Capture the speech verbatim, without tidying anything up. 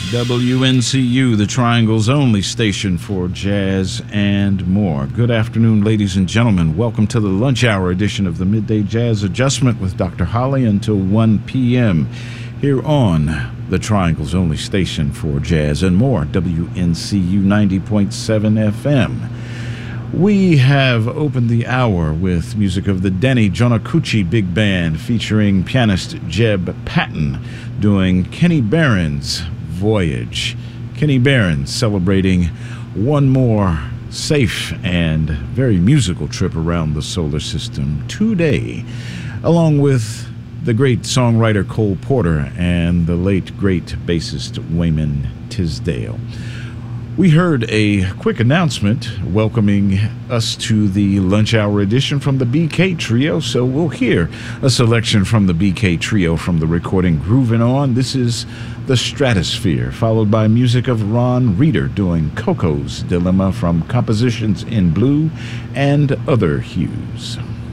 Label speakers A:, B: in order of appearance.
A: W N C U, the Triangle's only station for jazz and more. Good afternoon, ladies and gentlemen. Welcome to the lunch hour edition of the Midday Jazz Adjustment with Doctor Holly until one p.m. here on the Triangle's only station for jazz and more, W N C U ninety point seven F M. We have opened the hour with music of the Denny Jonakuchi Big Band featuring pianist Jeb Patton doing Kenny Barron's Voyage. Kenny Barron celebrating one more safe and very musical trip around the solar system today, along with the great songwriter Cole Porter and the late great bassist Wayman Tisdale. We heard a quick announcement welcoming us to the lunch hour edition from the B K Trio, so we'll hear a selection from the B K Trio from the recording Groovin' On. This is The Stratosphere, followed by music of Ron Reeder doing Coco's Dilemma from Compositions in Blue and Other Hues.